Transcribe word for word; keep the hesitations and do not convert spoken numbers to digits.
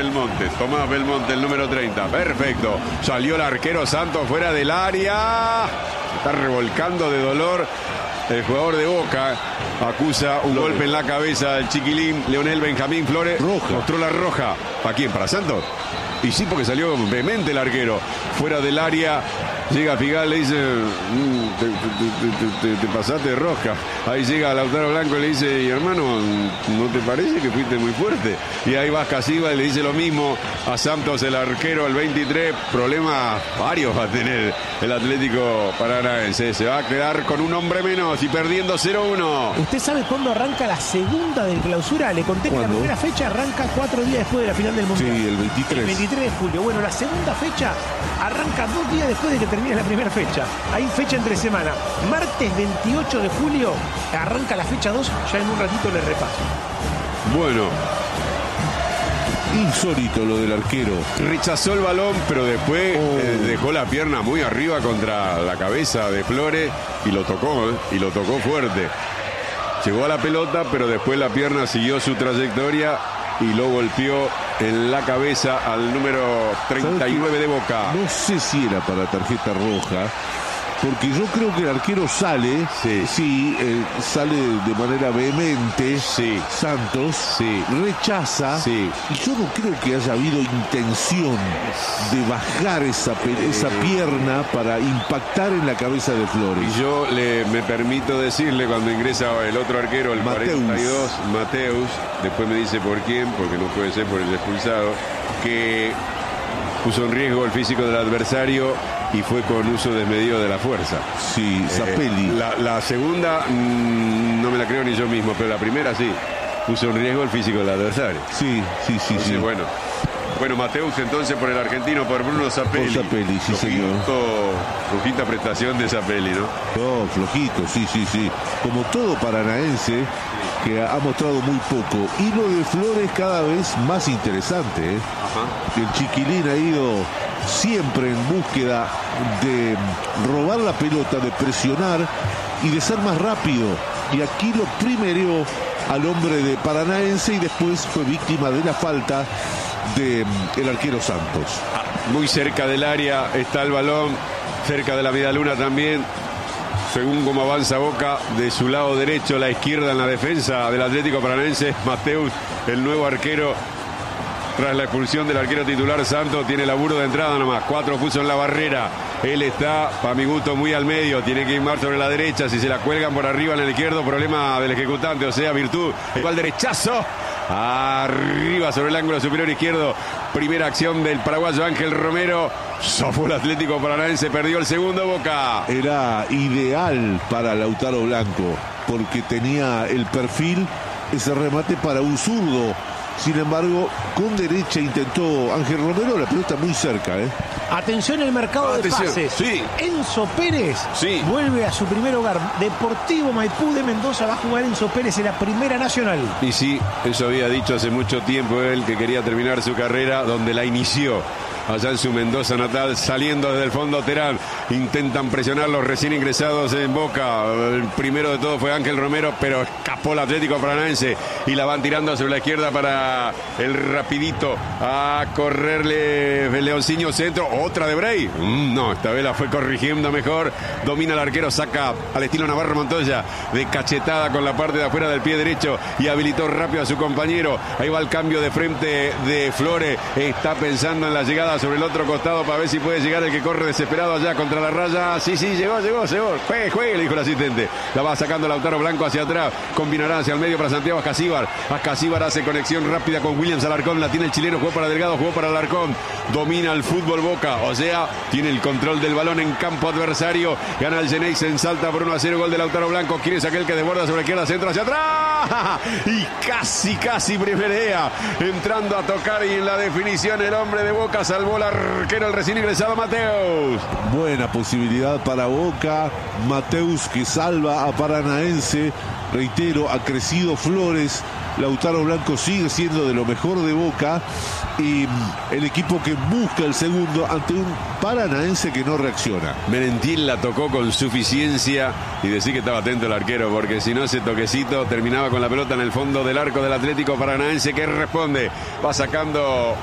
Belmonte. Tomás Belmonte, el número treinta. Perfecto. Salió el arquero Santos fuera del área. Está revolcando de dolor el jugador de Boca. Acusa un Flores. Golpe en la cabeza del chiquilín Leonel Benjamín Flores. Roja. Mostró la roja. ¿Para quién? ¿Para Santos? Y sí, porque salió vehemente el arquero. Fuera del área. Llega Figal, le dice, mmm, te, te, te, te, te pasaste de rosca. Ahí llega Lautaro Blanco y le dice, y hermano, ¿no te parece que fuiste muy fuerte? Y ahí va Casiva y le dice lo mismo a Santos, el arquero, el veintitrés. Problemas varios va a tener el Atlético Paranaense. Se va a quedar con un hombre menos y perdiendo cero uno. ¿Usted sabe cuándo arranca la segunda del clausura? Le conté que la primera fecha arranca cuatro días después de la final del Mundial. Sí, el veintitrés. El veintitrés de julio. Bueno, la segunda fecha arranca dos días después de que termine la primera fecha. Hay fecha entre semana. Martes veintiocho de julio arranca la fecha dos. Ya en un ratito le repaso. Bueno, insólito lo del arquero. Rechazó el balón, pero después oh. eh, dejó la pierna muy arriba contra la cabeza de Flores y lo tocó, ¿eh? Y lo tocó fuerte. Llegó a la pelota, pero después la pierna siguió su trayectoria y lo golpeó en la cabeza al número treinta y nueve de Boca. No sé si era para tarjeta roja, porque yo creo que el arquero sale, sí, sí eh, sale de manera vehemente, sí, Santos, sí, rechaza, sí, y yo no creo que haya habido intención de bajar esa, esa pierna para impactar en la cabeza de Flores. Y yo le, me permito decirle, cuando ingresa el otro arquero, el Mateus. cuarenta y dos, Mateus, después me dice por quién, porque no puede ser por el expulsado, que puso en riesgo el físico del adversario y fue con uso desmedido de la fuerza. Sí, Zapelli. Eh, la, la segunda mmm, no me la creo ni yo mismo, pero la primera sí. Puso en riesgo el físico del adversario. Sí, sí, sí, entonces, sí. Bueno, bueno, Mateus entonces por el argentino, por Bruno Zapelli. Por Zapelli, sí, señor. Flojita prestación de Zapelli, ¿no? No, flojito, sí, sí, sí. Como todo paranaense, que ha mostrado muy poco. Y lo de Flores cada vez más interesante, ¿eh? Ajá. El chiquilín ha ido siempre en búsqueda de robar la pelota, de presionar y de ser más rápido. Y aquí lo primereó al hombre de Paranaense y después fue víctima de la falta del de arquero Santos. Muy cerca del área está el balón, cerca de la media luna también. Según cómo avanza Boca, de su lado derecho, la izquierda en la defensa del Atlético Paranaense, Mateus, el nuevo arquero. Tras la expulsión del arquero titular, Santos tiene laburo de entrada nomás. Cuatro puso en la barrera. Él está, para mi gusto, muy al medio. Tiene que ir más sobre la derecha. Si se la cuelgan por arriba en el izquierdo, problema del ejecutante. O sea, virtud. Igual derechazo. Arriba sobre el ángulo superior izquierdo. Primera acción del paraguayo Ángel Romero. Sofó el Atlético Paranaense. Perdió el segundo Boca. Era ideal para Lautaro Blanco, porque tenía el perfil, ese remate para un zurdo. Sin embargo, con derecha intentó Ángel Romero, la pelota muy cerca, ¿eh? Atención el mercado Atención. de pases. Sí. Enzo Pérez sí. vuelve a su primer hogar. Deportivo Maipú de Mendoza va a jugar Enzo Pérez en la Primera Nacional. Y sí, eso había dicho hace mucho tiempo él, que quería terminar su carrera donde la inició, allá en su Mendoza natal, saliendo desde el fondo Terán. Intentan presionar los recién ingresados en Boca. El primero de todo fue Ángel Romero, pero escapó el Atlético Paranaense y la van tirando sobre la izquierda para el rapidito a correrle Leoncino centro. Otra de Bray. Mm, no, esta vez la fue corrigiendo mejor. Domina el arquero, saca al estilo Navarro Montoya de cachetada con la parte de afuera del pie derecho y habilitó rápido a su compañero. Ahí va el cambio de frente de Flores. Está pensando en la llegada sobre el otro costado para ver si puede llegar el que corre desesperado allá contra la raya. Sí, sí, llegó, llegó, llegó. Juegue, juegue, le dijo el asistente. La va sacando Lautaro Blanco hacia atrás. Combinará hacia el medio para Santiago Ascasíbar. Ascasíbar hace conexión rápida con Williams Alarcón. La tiene el chileno, jugó para Delgado, jugó para Alarcón. Domina el fútbol Boca. O sea, tiene el control del balón en campo adversario. Gana el Geneis en salta por uno a cero. Gol de Lautaro Blanco. ¿Quién es aquel que desborda sobre la izquierda, centro hacia atrás? Y casi, casi primerea. Entrando a tocar y en la definición el hombre de Boca salvó el arquero, el recién ingresado Mateus. Buena posibilidad para Boca. Mateus que salva a Paranaense. Reitero, ha crecido Flores. Lautaro Blanco sigue siendo de lo mejor de Boca. Y el equipo que busca el segundo ante un Paranaense que no reacciona. Merentiel la tocó con suficiencia y decir que estaba atento el arquero, porque si no ese toquecito terminaba con la pelota en el fondo del arco del Atlético Paranaense, que responde, va sacando